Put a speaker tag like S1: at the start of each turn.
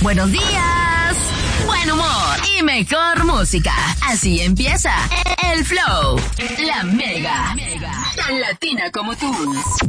S1: buenos días, buen humor y mejor música. Así empieza el Flow, la Mega, tan latina como tú.